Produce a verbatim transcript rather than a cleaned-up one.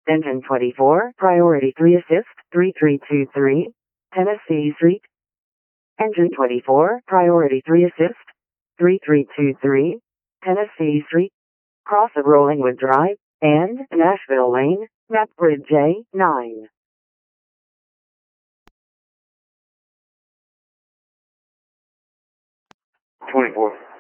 Engine twenty-four, Priority three Assist, three three two three, Tennessee Street. Engine twenty-four, Priority three Assist, three three two three, Tennessee Street. Cross of Rollingwood Drive, and Nashville Lane, map grid J nine. twenty-four.